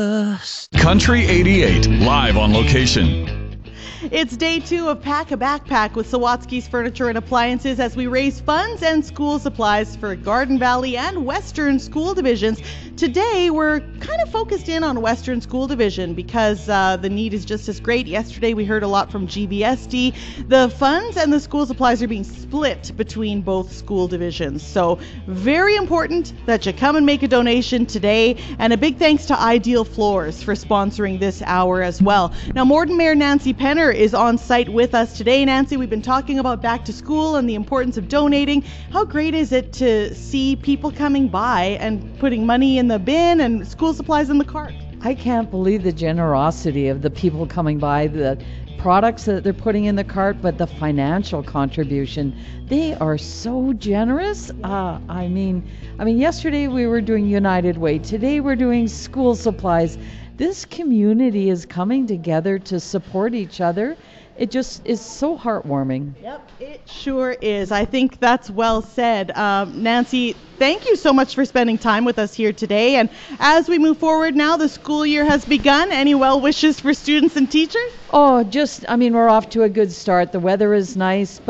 Country 88, live on location. It's day 2 of Pack a Backpack with Sawatsky's Furniture and Appliances as we raise funds and school supplies for Garden Valley and Western School Divisions. Today, we're kind of focused in on Western School Division because the need is just as great. Yesterday, we heard a lot from GVSD. The funds and the school supplies are being split between both school divisions. So, very important that you come and make a donation today. And a big thanks to Ideal Floors for sponsoring this hour as well. Now, Morden Mayor Nancy Penner is on site with us today. Nancy, we've been talking about back to school and the importance of donating. How great is it to see people coming by and putting money in the bin and school supplies in the cart? I can't believe the generosity of the people coming by, the products that they're putting in the cart, but the financial contribution. They are so generous. I mean, yesterday we were doing United Way. Today we're doing school supplies. This community is coming together to support each other. It just is so heartwarming. Yep, it sure is. I think that's well said. Nancy, thank you so much for spending time with us here today. And as we move forward now, the school year has begun. Any well wishes for students and teachers? Oh, we're off to a good start. The weather is nice.